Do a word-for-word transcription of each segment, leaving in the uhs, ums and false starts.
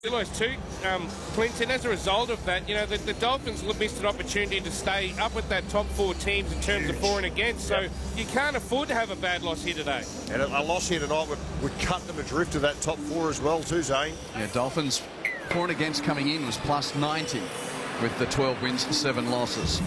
Realised too, um, Clinton, as a result of that, you know, the, the Dolphins missed an opportunity to stay up with that top four teams in terms Huge. of for and against, so yep. you can't afford to have a bad loss here today. And a, a loss here tonight would, would cut them adrift of that top four as well too, Zane. Yeah, Dolphins for and against coming in was plus ninety with the twelve wins and seven losses.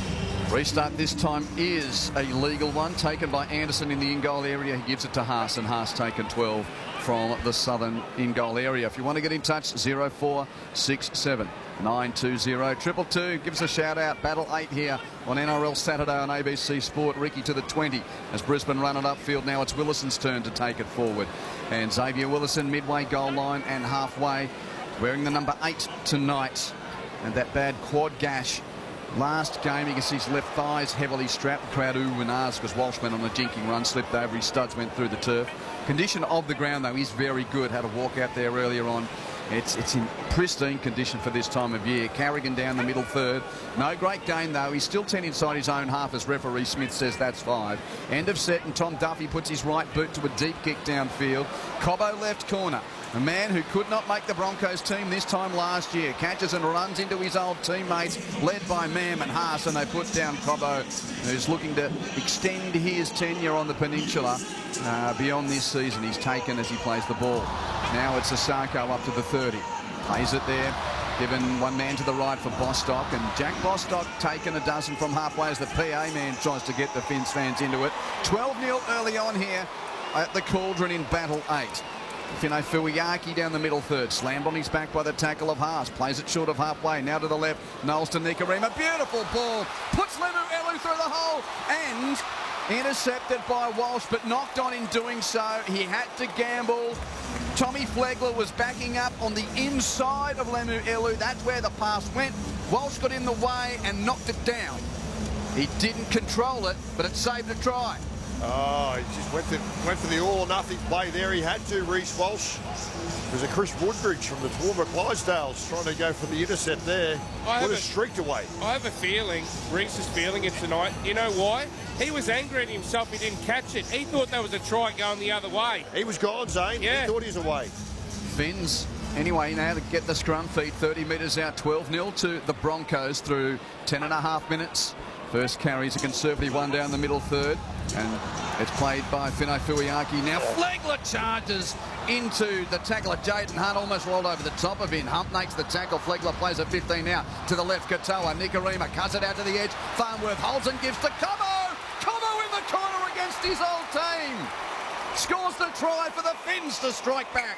Restart this time is a legal one, taken by Anderson in the in-goal area. He gives it to Haas, and Haas taken twelve from the southern in-goal area. If you want to get in touch, zero four six seven nine two zero triple two. Give us a shout out. Battle eight here on N R L Saturday on A B C Sport. Ricky to the twenty as Brisbane run it upfield. Now it's Willison's turn to take it forward. And Xavier Willison midway goal line and halfway, wearing the number eight tonight. And that bad quad gash last game, you can see his left thighs heavily strapped. The crowd ooh and ahs because Walsh went on a jinking run, slipped over, his studs went through the turf. Condition of the ground, though, is very good. Had a walk out there earlier on. It's, it's in pristine condition for this time of year. Carrigan down the middle third. No great game, though. He's still ten inside his own half, as referee Smith says that's five. End of set, and Tom Duffy puts his right boot to a deep kick downfield. Cobbo left corner. A man who could not make the Broncos team this time last year. Catches and runs into his old teammates, led by Mam and Haas, and they put down Cobbo, who's looking to extend his tenure on the peninsula uh, beyond this season. He's taken as he plays the ball. Now it's Asako up to the thirty. Plays it there. Given one man to the right for Bostock, and Jack Bostock taken a dozen from halfway as the P A man tries to get the Finns fans into it. twelve nil early on here at the Cauldron in Battle eight. Fino Fuiaki down the middle third. Slammed on his back by the tackle of Haas. Plays it short of halfway. Now to the left. Knowles to Nikorima. Beautiful ball. Puts Lemu Elu through the hole. And intercepted by Walsh, but knocked on in doing so. He had to gamble. Tommy Flegler was backing up on the inside of Lemu Elu. That's where the pass went. Walsh got in the way and knocked it down. He didn't control it, but it saved a try. Oh, he just went, to, went for the all-or-nothing play there. He had to, Reece Walsh. There's a Chris Woodbridge from the Toowoomba Clydesdales trying to go for the intercept there. Put a streak away. I have a feeling, Reece is feeling it tonight. You know why? He was angry at himself he didn't catch it. He thought that was a try going the other way. He was gone, Zane. Yeah. He thought he was away. Finns, anyway, now to get the scrum feed. thirty metres out, twelve nil to the Broncos through ten and a half minutes. First carries a conservative one down the middle third, and it's played by Fino Fuiaki. Now Flegler charges into the tackler. Jaden Hunt almost rolled over the top of him. Hump makes the tackle. Flegler plays at fifteen now to the left. Katoa. Nikorima cuts it out to the edge. Farnworth holds and gives to Cobbo. Cobbo in the corner against his old team. Scores the try for the Finns to strike back.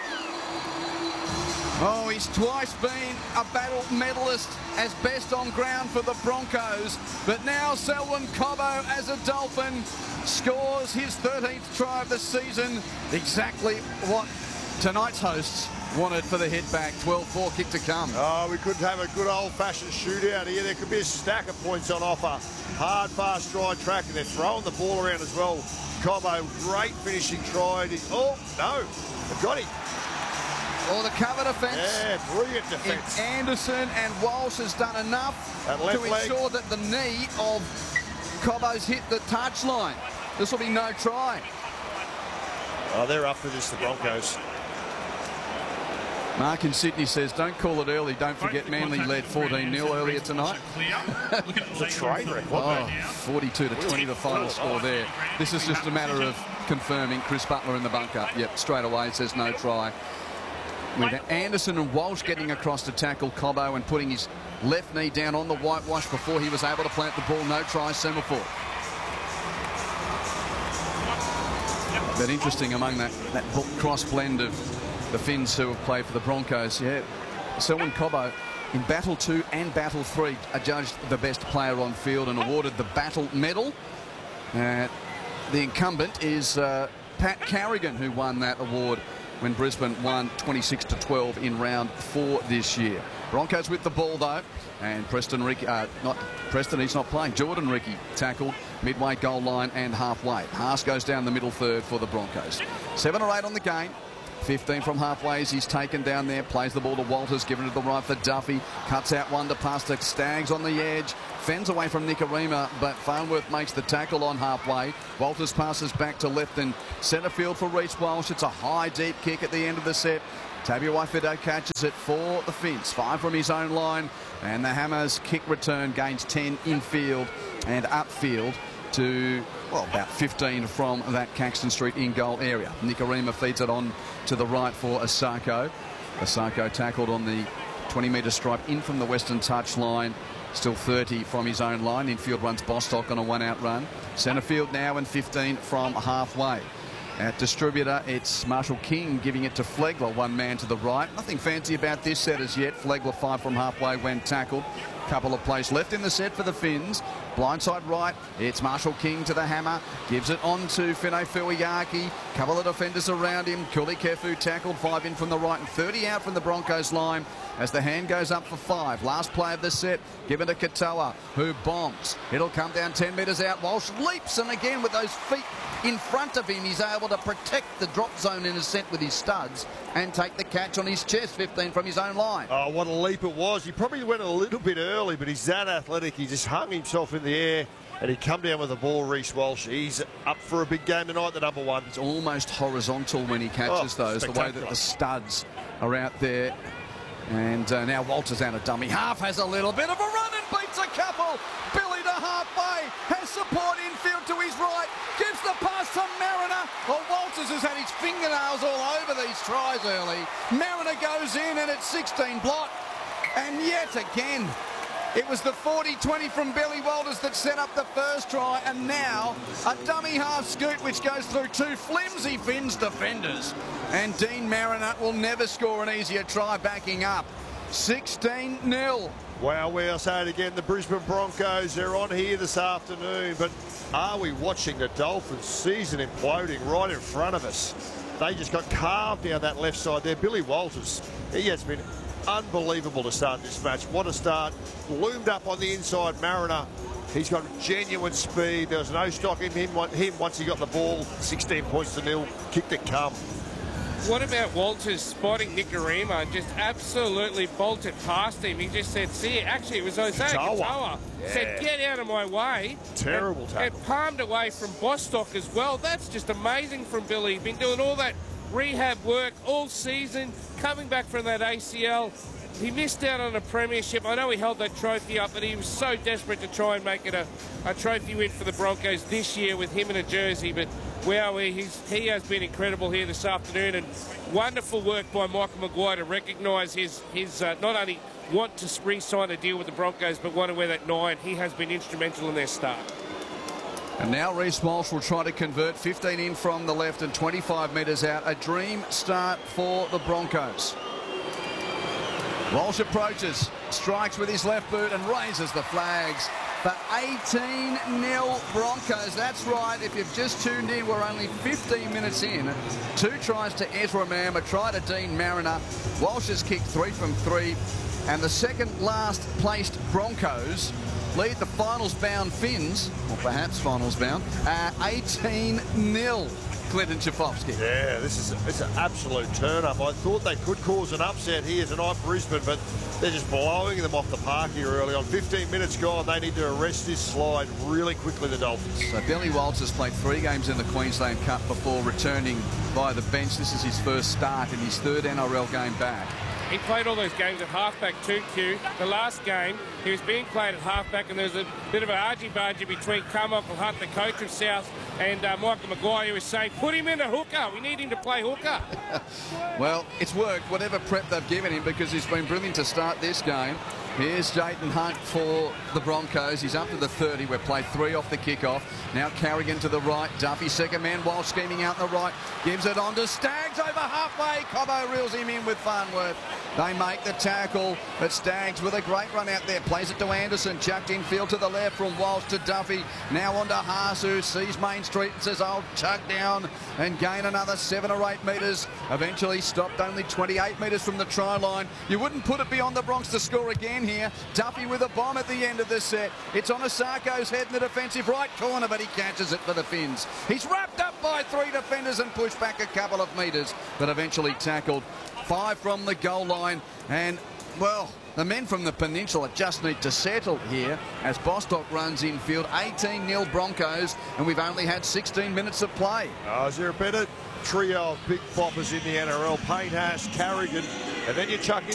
Oh, he's twice been a battle medalist as best on ground for the Broncos. But now Selwyn Cobbo, as a Dolphin, scores his thirteenth try of the season. Exactly what tonight's hosts wanted for the hit back. twelve four kick to come. Oh, we could have a good old-fashioned shootout here. There could be a stack of points on offer. Hard, fast stride track, and they're throwing the ball around as well. Cobbo, great finishing try. Oh, no, they've got him. Or the cover defence. Yeah, brilliant defence. Anderson and Walsh has done enough to ensure leg. that the knee of Cobbo's hit the touchline. This will be no try. Oh, they're up for this, the Broncos. Mark in Sydney says, don't call it early. Don't forget Manly led fourteen nil earlier tonight. It's a train wreck. Oh, forty-two to twenty the final score there. This is just a matter of confirming Chris Butler in the bunker. Yep, straight away says no try. With Anderson and Walsh getting across to tackle Cobbo and putting his left knee down on the whitewash before he was able to plant the ball. No try, semaphore. But interesting among that, that cross blend of the Finns who have played for the Broncos. Yeah, Selwyn Cobbo in Battle two and Battle three adjudged the best player on field and awarded the Battle Medal. Uh, the incumbent is uh, Pat Carrigan, who won that award when Brisbane won twenty-six to twelve in round four this year. Broncos with the ball though, and Preston Ricky, uh, not Preston, he's not playing. Jordan Ricky tackled midway goal line and halfway. Haas goes down the middle third for the Broncos. Seven or eight on the game. fifteen from halfway as he's taken down there. Plays the ball to Walters, given to the right for Duffy. Cuts out one to pass to Staggs on the edge. Fends away from Nikorima, but Farnworth makes the tackle on halfway. Walters passes back to left and centre field for Reece Walsh. It's a high, deep kick at the end of the set. Tabuai-Fidow catches it for the Finns. Five from his own line, and the Hammers kick return gains ten infield and upfield to, well, about fifteen from that Caxton Street in goal area. Nikorima feeds it on to the right for Asako. Asako tackled on the twenty metre stripe in from the western touch line. Still thirty from his own line. Infield runs Bostock on a one-out run. Centre field now and fifteen from halfway. At distributor, it's Marshall King giving it to Flegler, one man to the right. Nothing fancy about this set as yet. Flegler five from halfway when tackled. Couple of plays left in the set for the Finns. Blindside right, it's Marshall King to the hammer. Gives it on to Fino Fuiaki. Couple of defenders around him. Kuli Kefu tackled, five in from the right and thirty out from the Broncos line as the hand goes up for five. Last play of the set, given to Katoa, who bombs. It'll come down ten metres out. Walsh leaps, and again with those feet in front of him, he's able to protect the drop zone in a set with his studs and take the catch on his chest, fifteen from his own line. Oh, what a leap it was. He probably went a little bit early, but he's that athletic. He just hung himself in the air and he come down with the ball, Reece Walsh. He's up for a big game tonight, the number one. It's almost horizontal when he catches oh, those, the way that the studs are out there. And uh, now Walters out of dummy half, has a little bit of a run and beats a couple. Billy to halfway, has support infield to his right, gives the pass to Mariner. Well, Walters has had his fingernails all over these tries early. Mariner goes in and it's sixteen blot. And yet again, it was the forty twenty from Billy Walters that set up the first try, and now a dummy half scoot which goes through two flimsy Finns defenders. And Dean Mariner will never score an easier try backing up. sixteen nil. Wow, we'll say it again, the Brisbane Broncos, they're on here this afternoon, but are we watching the Dolphins season imploding right in front of us? They just got carved down that left side there. Billy Walters, he has been unbelievable to start this match. What a start. Loomed up on the inside, Mariner. He's got genuine speed. There was no stock in him, him once he got the ball. sixteen points to nil. Kicked it come. What about Walters spotting Nikorima and just absolutely bolted past him? He just said, see, actually it was Isaiah Katoa. Yeah. Said, get out of my way. Terrible and, tackle. and palmed away from Bostock as well. That's just amazing from Billy. He's been doing all that rehab work all season, coming back from that A C L. He missed out on a premiership. I know he held that trophy up, but he was so desperate to try and make it a, a trophy win for the Broncos this year with him in a jersey. But, wow, he's, he has been incredible here this afternoon, and wonderful work by Michael Maguire to recognise his, his uh, not only want to re-sign a deal with the Broncos, but want to wear that nine. He has been instrumental in their start. And now Reece Walsh will try to convert, fifteen in from the left and twenty-five metres out. A dream start for the Broncos. Walsh approaches, strikes with his left boot and raises the flags for eighteen nil Broncos. That's right, if you've just tuned in, we're only fifteen minutes in. Two tries to Ezra Mam, a try to Dean Mariner. Walsh has kicked three from three, and the second last placed Broncos lead the finals-bound Finns, or perhaps finals-bound, uh, eighteen nil. Clinton Chafovsky. Yeah, this is a, it's an absolute turn-up. I thought they could cause an upset here tonight, Brisbane, but they're just blowing them off the park here early on. fifteen minutes gone, they need to arrest this slide really quickly, the Dolphins. So Billy Walters has played three games in the Queensland Cup before returning via the bench. This is his first start in his third N R L game back. He played all those games at halfback too, Q. The last game, he was being played at halfback, and there was a bit of an argy-bargy between Carmichael Hunt, the coach of South, and uh, Michael Maguire, who was saying, put him in a hooker. We need him to play hooker. Well, it's worked, whatever prep they've given him, because he's been brilliant to start this game. Here's Jayden Hunt for the Broncos. He's up to the thirty. We've played three off the kickoff. Now Carrigan to the right. Duffy, second man, while scheming out the right. Gives it on to Staggs over halfway. Cobbo reels him in with Farnworth. They make the tackle, but Staggs with a great run out there. Plays it to Anderson. Chucked infield to the left from Walsh to Duffy. Now on to Haas, who sees Main Street and says, I'll chuck down and gain another seven or eight metres. Eventually stopped only twenty-eight metres from the try line. You wouldn't put it beyond the Bronx to score again here. Duffy with a bomb at the end of the set. It's on Asako's head in the defensive right corner, but he catches it for the Finns. He's wrapped up by three defenders and pushed back a couple of metres, but eventually tackled. Five from the goal line, and Well, the men from the Peninsula just need to settle here as Bostock runs infield. eighteen nil Broncos, and we've only had sixteen minutes of play. Oh, is there a better trio of big boppers in the N R L? Payne Haas, Carrigan, and then you chuck in